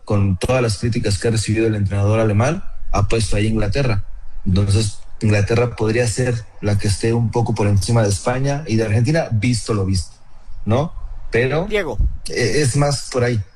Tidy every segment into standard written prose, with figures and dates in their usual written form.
con todas las críticas que ha recibido el entrenador alemán, ha puesto ahí Inglaterra. Entonces, Inglaterra podría ser la que esté un poco por encima de España y de Argentina, visto lo visto, ¿no? Pero Diego, es más por ahí.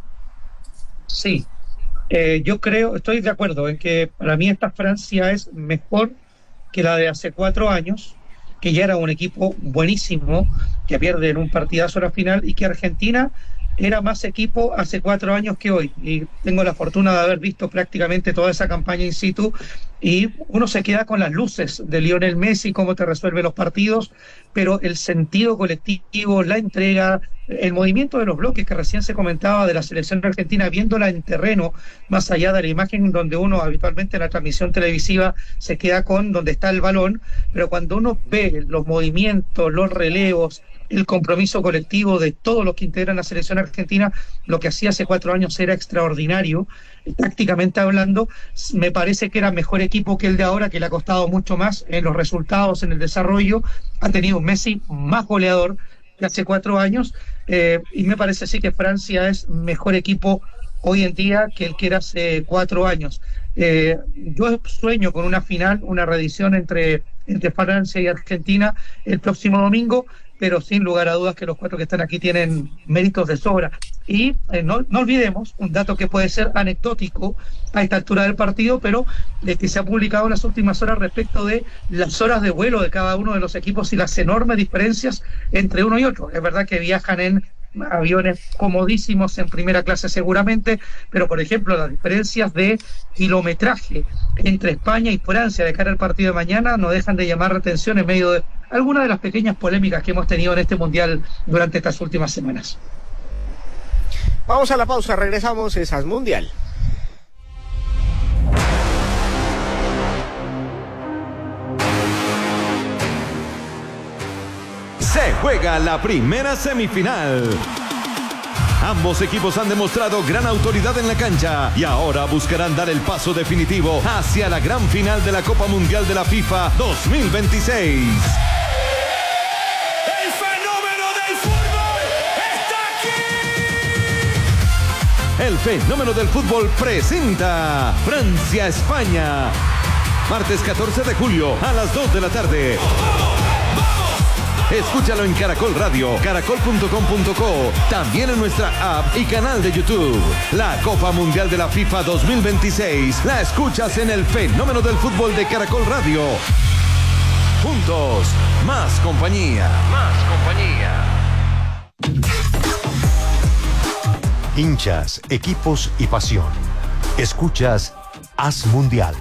Sí, yo creo, estoy de acuerdo en que para mí esta Francia es mejor que la de hace 4 años, que ya era un equipo buenísimo, que pierde en un partidazo a la final, y que Argentina era más equipo hace 4 años que hoy. Y tengo la fortuna de haber visto prácticamente toda esa campaña in situ, y uno se queda con las luces de Lionel Messi, cómo te resuelve los partidos, pero el sentido colectivo, la entrega, el movimiento de los bloques que recién se comentaba de la selección argentina, viéndola en terreno, más allá de la imagen donde uno habitualmente en la transmisión televisiva se queda con donde está el balón, pero cuando uno ve los movimientos, los relevos, el compromiso colectivo de todos los que integran la selección argentina, lo que hacía hace 4 años era extraordinario, tácticamente hablando. Me parece que era mejor equipo que el de ahora, que le ha costado mucho más en los resultados, en el desarrollo. Ha tenido un Messi más goleador que hace 4 años, y me parece sí que Francia es mejor equipo hoy en día que el que era hace 4 años. Yo sueño con una final, una reedición entre Francia y Argentina el próximo domingo, pero sin lugar a dudas que los 4 que están aquí tienen méritos de sobra. Y no olvidemos un dato que puede ser anecdótico a esta altura del partido, pero que se ha publicado en las últimas horas respecto de las horas de vuelo de cada uno de los equipos y las enormes diferencias entre uno y otro. Es verdad que viajan en aviones comodísimos en primera clase seguramente, pero por ejemplo las diferencias de kilometraje entre España y Francia de cara al partido de mañana no dejan de llamar la atención en medio de algunas de las pequeñas polémicas que hemos tenido en este mundial durante estas últimas semanas. Vamos a la pausa, regresamos, es AS Mundial. Se juega la primera semifinal. Ambos equipos han demostrado gran autoridad en la cancha y ahora buscarán dar el paso definitivo hacia la gran final de la Copa Mundial de la FIFA 2026. ¡El fenómeno del fútbol está aquí! El fenómeno del fútbol presenta Francia-España. Martes 14 de julio a las 2 de la tarde. Escúchalo en Caracol Radio, caracol.com.co, también en nuestra app y canal de YouTube. La Copa Mundial de la FIFA 2026 la escuchas en el fenómeno del fútbol de Caracol Radio. Juntos, más compañía. Más compañía. Hinchas, equipos y pasión. Escuchas AS Mundial.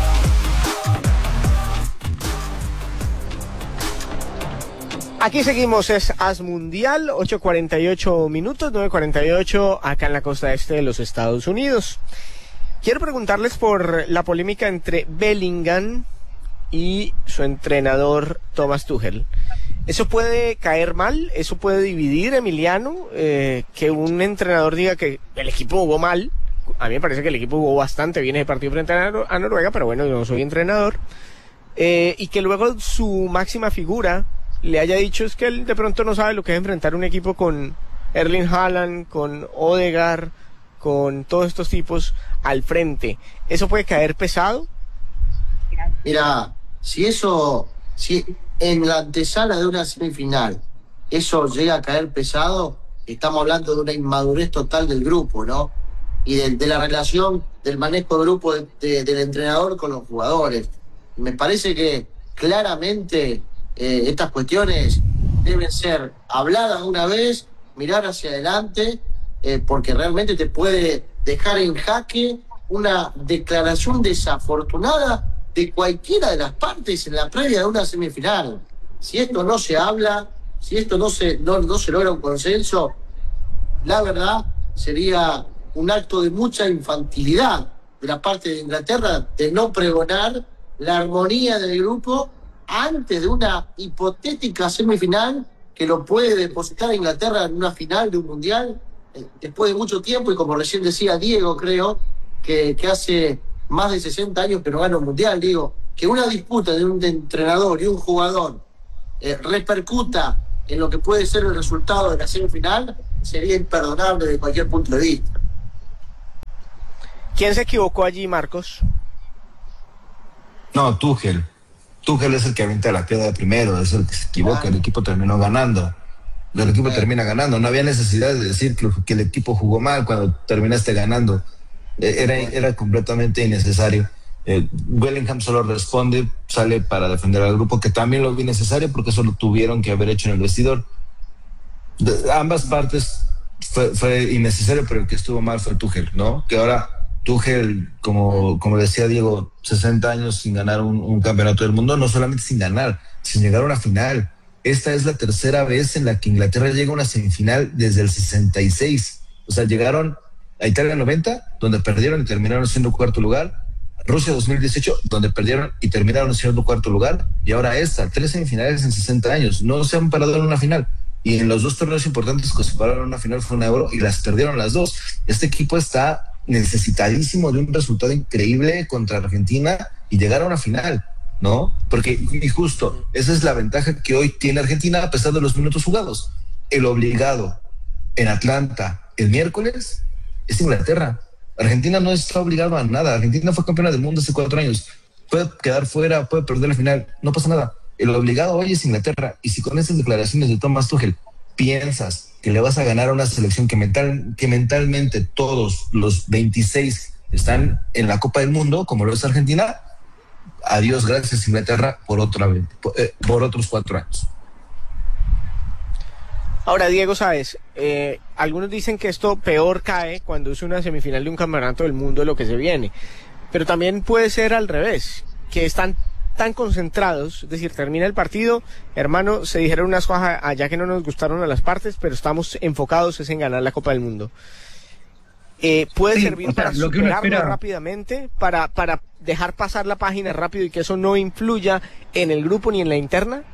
Aquí seguimos, es AS Mundial, 8:48 minutos, 9:48 acá en la costa este de los Estados Unidos. Quiero preguntarles por la polémica entre Bellingham y su entrenador Thomas Tuchel. ¿Eso puede caer mal? ¿Eso puede dividir, Emiliano? Que un entrenador diga que el equipo jugó mal. A mí me parece que el equipo jugó bastante bien ese partido frente a Noruega, pero bueno, yo no soy entrenador. Y que luego su máxima figura le haya dicho es que él de pronto no sabe lo que es enfrentar un equipo con Erling Haaland, con Odegaard, con todos estos tipos al frente. ¿Eso puede caer pesado? Mira, si en la antesala de una semifinal eso llega a caer pesado, estamos hablando de una inmadurez total del grupo, ¿no? Y de la relación, del manejo del grupo del entrenador con los jugadores. Me parece que claramente estas cuestiones deben ser habladas una vez, mirar hacia adelante, porque realmente te puede dejar en jaque una declaración desafortunada de cualquiera de las partes en la previa de una semifinal. Si esto no se habla, si esto no se logra un consenso, la verdad sería un acto de mucha infantilidad de la parte de Inglaterra de no pregonar la armonía del grupo antes de una hipotética semifinal que lo puede depositar a Inglaterra en una final de un mundial después de mucho tiempo, y como recién decía Diego, creo que hace más de 60 años que no gana un mundial. Digo, que una disputa de un entrenador y un jugador repercuta en lo que puede ser el resultado de la semifinal sería imperdonable de cualquier punto de vista. ¿Quién se equivocó allí, Marcos? No, Tuchel. Tuchel es el que avienta la piedra primero, es el que se equivoca, el equipo terminó ganando. El equipo termina ganando, no había necesidad de decir que el equipo jugó mal cuando terminaste ganando. Era completamente innecesario. Bellingham solo responde, sale para defender al grupo, que también lo vi necesario porque eso lo tuvieron que haber hecho en el vestidor. Ambas partes fue innecesario, pero el que estuvo mal fue Tuchel, ¿no? Que ahora Tuchel, como decía Diego, 60 años sin ganar un campeonato del mundo, no solamente sin ganar, sin llegar a una final. Esta es la tercera vez en la que Inglaterra llega a una semifinal desde el 66. O sea, llegaron a Italia 90, donde perdieron y terminaron siendo cuarto lugar. Rusia 2018, donde perdieron y terminaron siendo cuarto lugar. Y ahora esta, 3 semifinales en 60 años. No se han parado en una final. Y en los 2 torneos importantes que se pararon en una final fue una Euro y las perdieron las 2. Este equipo está necesitadísimo de un resultado increíble contra Argentina y llegar a una final, ¿no? Porque, y justo, esa es la ventaja que hoy tiene Argentina a pesar de los minutos jugados. El obligado en Atlanta el miércoles es Inglaterra. Argentina no está obligado a nada. Argentina fue campeona del mundo hace 4 años. Puede quedar fuera, puede perder la final, no pasa nada. El obligado hoy es Inglaterra. Y si con esas declaraciones de Thomas Tuchel piensas que le vas a ganar a una selección que mentalmente todos los 26 están en la Copa del Mundo, como lo es Argentina, adiós, gracias Inglaterra por otros 4 años. Ahora, Diego, sabes, algunos dicen que esto peor cae cuando es una semifinal de un campeonato del mundo de lo que se viene, pero también puede ser al revés, que están tan concentrados, es decir, termina el partido, hermano, se dijeron unas cosas allá que no nos gustaron a las partes, pero estamos enfocados en ganar la Copa del Mundo. Puede servir para superarlo rápidamente, para dejar pasar la página rápido y que eso no influya en el grupo ni en la interna.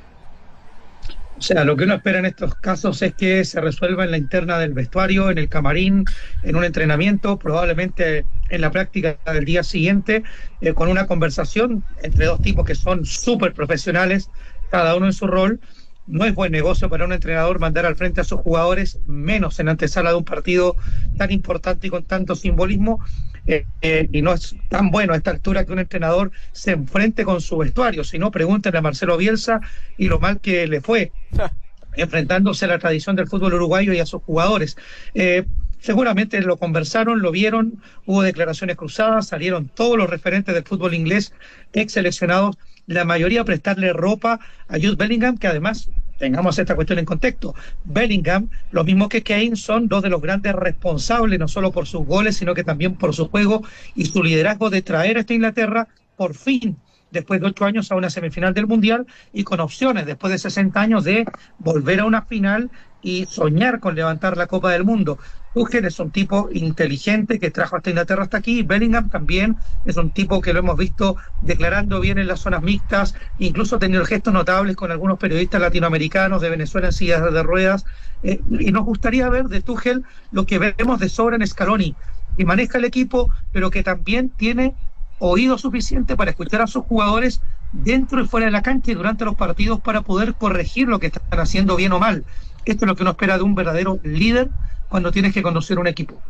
O sea, lo que uno espera en estos casos es que se resuelva en la interna del vestuario, en el camarín, en un entrenamiento, probablemente en la práctica del día siguiente, con una conversación entre 2 tipos que son súper profesionales, cada uno en su rol. No es buen negocio para un entrenador mandar al frente a sus jugadores, menos en antesala de un partido tan importante y con tanto simbolismo, y no es tan bueno a esta altura que un entrenador se enfrente con su vestuario. Si no, pregúntenle a Marcelo Bielsa y lo mal que le fue enfrentándose a la tradición del fútbol uruguayo y a sus jugadores. Seguramente lo conversaron, lo vieron, hubo declaraciones cruzadas, salieron todos los referentes del fútbol inglés, ex seleccionados, la mayoría a prestarle ropa a Jude Bellingham, que además, tengamos esta cuestión en contexto, Bellingham, lo mismo que Kane, son 2 de los grandes responsables, no solo por sus goles, sino que también por su juego y su liderazgo de traer a esta Inglaterra, por fin, después de 8 años, a una semifinal del Mundial y con opciones, después de 60 años, de volver a una final y soñar con levantar la Copa del Mundo. Tuchel es un tipo inteligente que trajo hasta Inglaterra hasta aquí. Bellingham también es un tipo que lo hemos visto declarando bien en las zonas mixtas, incluso ha tenido gestos notables con algunos periodistas latinoamericanos de Venezuela en sillas de ruedas, y nos gustaría ver de Tuchel lo que vemos de sobra en Scaloni, que maneja el equipo, pero que también tiene oído suficiente para escuchar a sus jugadores dentro y fuera de la cancha y durante los partidos para poder corregir lo que están haciendo bien o mal. Esto es lo que uno espera de un verdadero líder cuando tienes que conducir un equipo.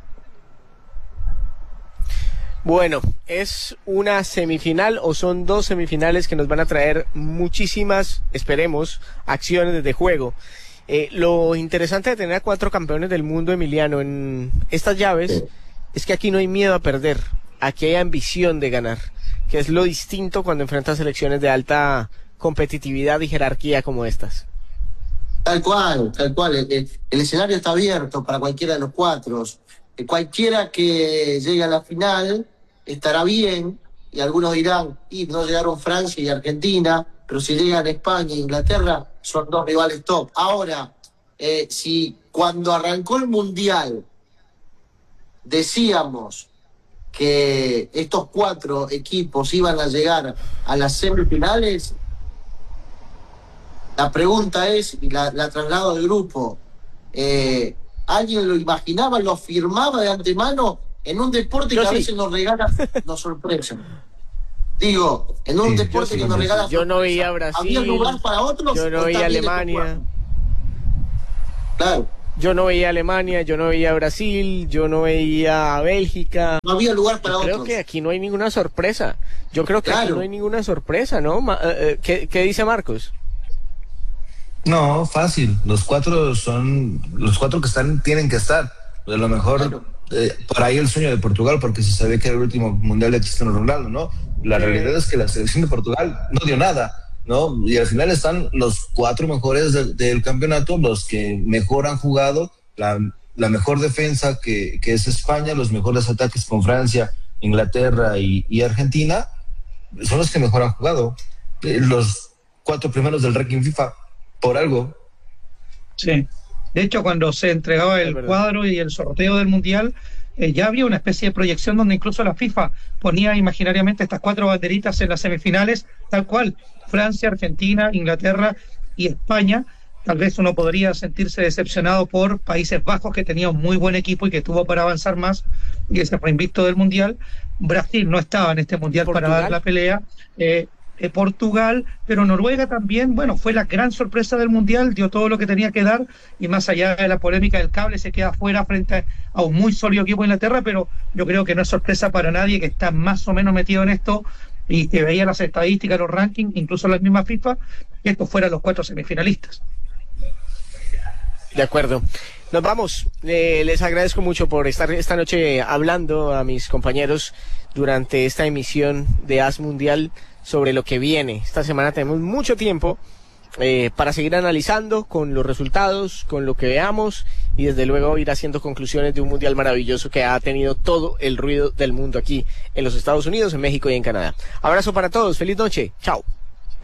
Bueno, ¿es una semifinal o son 2 semifinales que nos van a traer muchísimas, esperemos, acciones de juego? Lo interesante de tener a 4 campeones del mundo, Emiliano, en estas llaves, es que aquí no hay miedo a perder, aquí hay ambición de ganar, que es lo distinto cuando enfrentas selecciones de alta competitividad y jerarquía como estas. Tal cual. El escenario está abierto para cualquiera de los 4. Cualquiera que llegue a la final estará bien, y algunos dirán, y no llegaron Francia y Argentina, pero si llegan España e Inglaterra, son 2 rivales top. Ahora, si cuando arrancó el Mundial decíamos que estos 4 equipos iban a llegar a las semifinales, la pregunta es, y la traslado del grupo, ¿alguien lo imaginaba, lo firmaba de antemano en un deporte que a veces nos regala, nos sorpresa? Digo, en un deporte que nos regala sorpresa. Yo no veía Brasil, ¿había lugar para otros? yo no veía Alemania. Claro, Yo no veía a Alemania, yo no veía a Brasil, yo no veía a Bélgica. No había lugar para Creo otros. que aquí no hay ninguna sorpresa. Yo creo que aquí Claro. no hay ninguna sorpresa, ¿no? ¿Qué dice Marcos? No, fácil. Los cuatro que están, tienen que estar. A lo mejor Claro. por ahí el sueño de Portugal, porque se sabe que era el último mundial de Cristiano Ronaldo, ¿no? La realidad es que la selección de Portugal no dio nada, ¿no? Y al final están los cuatro mejores del campeonato, los que mejor han jugado, la mejor defensa que es España, los mejores ataques con Francia, Inglaterra y Argentina, son los que mejor han jugado. Los cuatro primeros del ranking FIFA, por algo. Sí. De hecho, cuando se entregaba Es el verdad. cuadro y el sorteo del Mundial, ya había una especie de proyección donde incluso la FIFA ponía imaginariamente estas cuatro banderitas en las semifinales, tal cual, Francia, Argentina, Inglaterra y España. Tal vez uno podría sentirse decepcionado por Países Bajos, que tenía un muy buen equipo y que tuvo para avanzar más, y que se fue invicto del Mundial. Brasil no estaba en este Mundial para Portugal. dar la pelea. Portugal, pero Noruega también, bueno, fue la gran sorpresa del Mundial, dio todo lo que tenía que dar, y más allá de la polémica del cable, se queda fuera frente a un muy sólido equipo de Inglaterra, pero yo creo que no es sorpresa para nadie que está más o menos metido en esto y que veía las estadísticas, los rankings, incluso las mismas FIFA, que estos fueran los cuatro semifinalistas. De acuerdo. Nos vamos. Les agradezco mucho por estar esta noche hablando a mis compañeros durante esta emisión de As Mundial sobre lo que viene. Esta semana tenemos mucho tiempo para seguir analizando con los resultados, con lo que veamos y desde luego ir haciendo conclusiones de un Mundial maravilloso que ha tenido todo el ruido del mundo aquí en los Estados Unidos, en México y en Canadá. Abrazo para todos. Feliz noche. Chao.